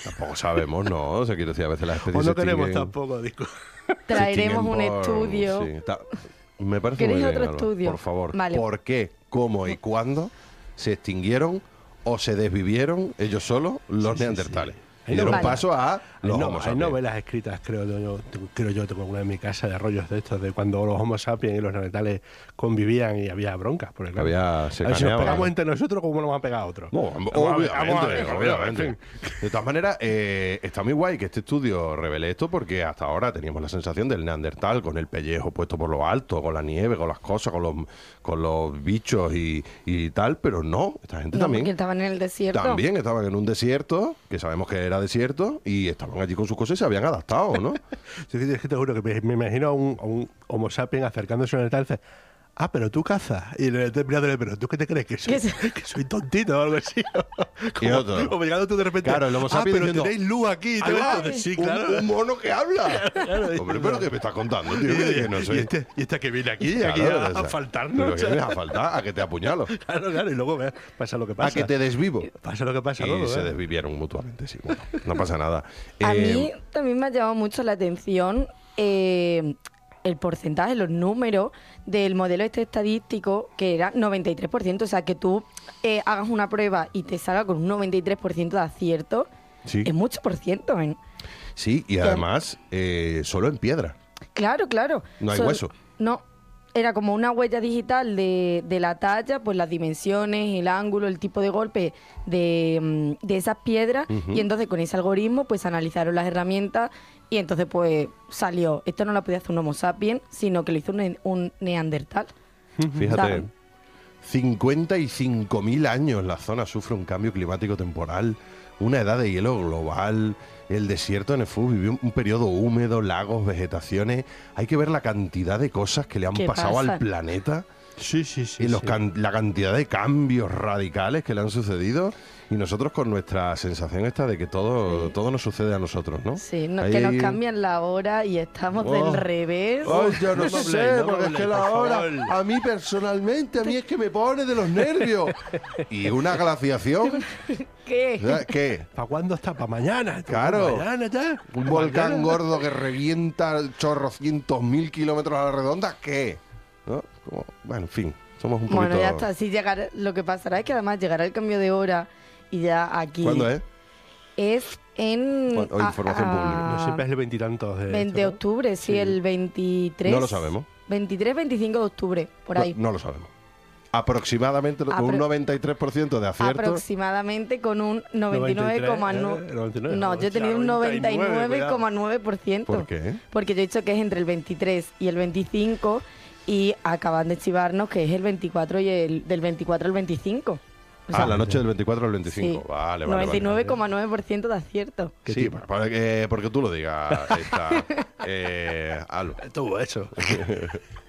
Tampoco sabemos, ¿no? O sea, quiero decir, a veces las especies O se no queremos extinguen. tampoco, disco. Traeremos un Extinguen estudio. sí, me parece muy ¿Queréis bien, otro Alba. estudio? Por favor. Vale. ¿Por qué, cómo y cuándo se extinguieron o se desvivieron ellos solos los neandertales? Y dieron Vale. paso a los Homo Hay sapiens. novelas escritas, creo yo, tengo una en mi casa de rollos de estos, de cuando los Homo sapiens y los neandertales convivían y había broncas. Porque, claro, Se a ver si nos caneaban. pegamos entre nosotros, ¿cómo nos van a pegar a otros? No, obviamente, obviamente. en fin. De todas maneras, está muy guay que este estudio revele esto porque hasta ahora teníamos la sensación del neandertal con el pellejo puesto por lo alto, con la nieve, con las cosas, con los bichos y tal, pero no, esta gente No, porque también. estaban en el desierto. También estaban en un desierto, que sabemos que era desierto, y estaban allí con sus cosas y se habían adaptado, ¿no? Sí, es que te juro que me imagino a un Homo sapiens acercándose a un neandertal y dice, pero tú cazas. Y el mirándole, pero ¿tú qué te crees? ¿Que soy, que soy tontito o algo así? Y otro. Como llegando tú de repente, Claro, el Homo sapiens pero diciendo, tenéis luz aquí. Y todo ¡Ah! esto. Sí, claro. Un mono que habla. Claro, Hombre, pero ¿qué me estás contando, tío? Que no soy... y este que viene aquí, Claro, aquí o a sea, faltarnos. Pero que vienes a faltar, a que te apuñalo. Claro, claro, y luego pasa lo que pasa. A que te desvivo. Pasa lo que pasa Y luego. se desvivieron mutuamente, sí. Bueno, no pasa nada. A mí también me ha llamado mucho la atención el porcentaje, los números del modelo este estadístico, que era 93%. O sea, que tú hagas una prueba y te salga con un 93% de acierto, Sí. es mucho por ciento, ¿eh? Sí, y además, solo en piedra. Claro, claro. No hay hueso. No, era como una huella digital de la talla, pues las dimensiones, el ángulo, el tipo de golpe de esas piedras. Y entonces con ese algoritmo pues analizaron las herramientas y entonces pues salió. Esto no lo podía hacer un Homo sapiens, sino que lo hizo un neandertal. Fíjate, Claro. 55.000 años la zona sufre un cambio climático temporal, una edad de hielo global, el desierto de Nefú vivió un periodo húmedo, lagos, vegetaciones. Hay que ver la cantidad de cosas que le han ¿Qué pasado al pasa? planeta Sí, sí, sí. y sí. la cantidad de cambios radicales que le han sucedido. Y nosotros con nuestra sensación esta de que todo nos sucede a nosotros, ¿no? Sí, Ahí- que nos cambian la hora y estamos Oh. del revés. Ay, yo no No sé, habléis, no porque es que habléis, la por hora, favor. a mí personalmente, a mí es que me pone de los nervios. Y una glaciación, ¿Qué? ¿qué? ¿Para cuándo está? ¿Para mañana? Claro. ¿Mañana ya? ¿Un volcán gordo que revienta chorrocientos mil kilómetros a la redonda? ¿Qué? ¿No? Bueno, en fin, somos un poquito... Bueno, ya está. Sí llegará, lo que pasará es que además llegará el cambio de hora y ya aquí... ¿Cuándo es? Es en... O información pública. No siempre es el veintitantos de... 20 de esto, ¿no? octubre, sí, el 23. No lo sabemos. 23, 25 de octubre, por ahí. No lo sabemos. Aproximadamente un 93% de acierto. Aproximadamente con un 99,9. 99, No, yo he tenido un 99,9%. ¿Por qué? Porque yo he dicho que es entre el 23 y el 25 y acaban de chivarnos que es el 24 y del 24 al 25. O sea, La noche del 24 al 25. sí, Vale, vale. 99,9% de acierto. Sí, porque tú lo digas. Alba. Todo eso.